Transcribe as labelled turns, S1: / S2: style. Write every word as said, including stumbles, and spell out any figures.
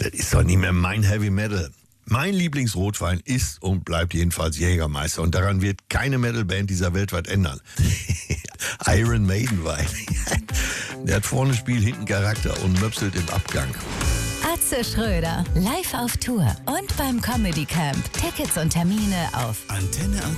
S1: das ist doch nicht mehr mein Heavy Metal. Mein Lieblingsrotwein ist und bleibt jedenfalls Jägermeister. Und daran wird keine Metalband dieser Welt was ändern. Iron Maiden Wein. Der hat vorne Spiel, hinten Charakter und möpselt im Abgang.
S2: Atze Schröder, live auf Tour und beim Comedy Camp. Tickets und Termine auf
S3: Antenne A